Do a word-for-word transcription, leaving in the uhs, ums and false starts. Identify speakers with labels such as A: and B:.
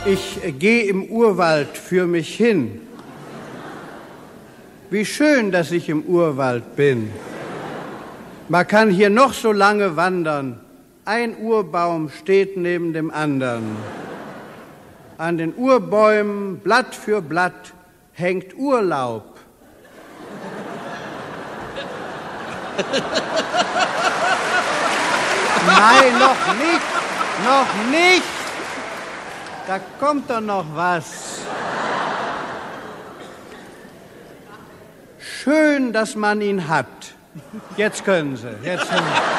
A: Ich geh im Urwald für mich hin. Wie schön, dass ich im Urwald bin. Man kann hier noch so lange wandern. Ein Urbaum steht neben dem anderen. An den Urbäumen, Blatt für Blatt, hängt Urlaub. Nein, noch nicht, noch nicht. Da kommt doch noch was. Schön, dass man ihn hat. Jetzt können Sie. Jetzt können Sie.